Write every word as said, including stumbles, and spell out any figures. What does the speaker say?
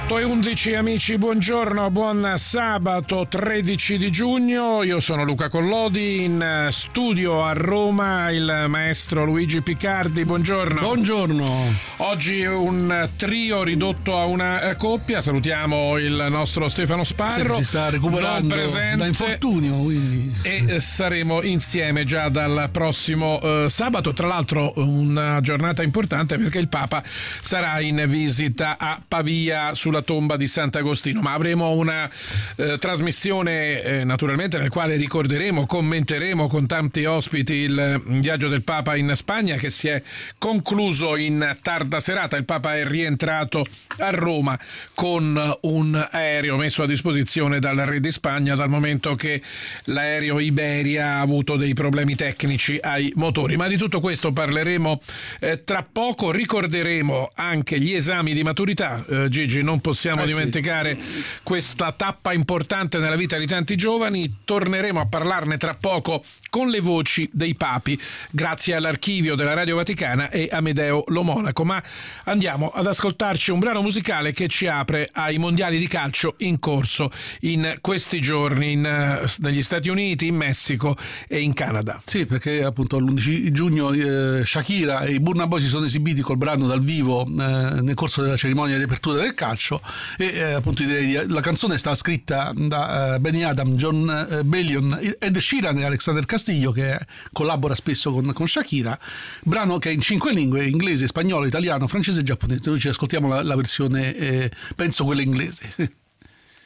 otto e undici amici, buongiorno, buon sabato tredici di giugno. Io sono Luca Collodi, in studio a Roma il maestro Luigi Picardi, buongiorno. Buongiorno. Oggi un trio ridotto a una coppia, salutiamo il nostro Stefano Sparro. Si sta recuperando da infortunio, quindi. E saremo insieme già dal prossimo eh, sabato, tra l'altro una giornata importante perché il Papa sarà in visita a Pavia sulla tomba di Sant'Agostino, ma avremo una eh, trasmissione eh, naturalmente nel quale ricorderemo, commenteremo con tanti ospiti il viaggio del Papa in Spagna che si è concluso in tarda serata. Il Papa è rientrato a Roma con un aereo messo a disposizione dal Re di Spagna, dal momento che l'aereo Iberia ha avuto dei problemi tecnici ai motori. Ma di tutto questo parleremo eh, tra poco. Ricorderemo anche gli esami di maturità. eh, Gigi, non possiamo eh dimenticare sì. questa tappa importante nella vita di tanti giovani. Torneremo a parlarne tra poco con le voci dei papi, grazie all'archivio della Radio Vaticana e Amedeo Lo Monaco. Ma andiamo ad ascoltarci un brano musicale che ci apre ai mondiali di calcio in corso in questi giorni in, negli Stati Uniti, in Messico e in Canada. Sì, perché appunto l'undici giugno eh, Shakira e i Burna Boy si sono esibiti col brano dal vivo eh, nel corso della cerimonia di apertura del calcio e eh, appunto direi la canzone sta scritta da eh, Benny Adam, John eh, Bellion, Ed Sheeran e Alexander Castillo, che collabora spesso con, con Shakira, brano che è in cinque lingue: inglese, spagnolo, italiano, francese e giapponese. Noi ci ascoltiamo la, la versione eh, penso quella inglese.